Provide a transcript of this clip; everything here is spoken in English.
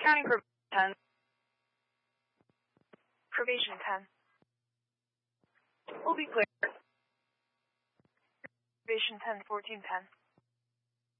Counting for 10. Probation 10. Will be clear. Probation 10, 1410.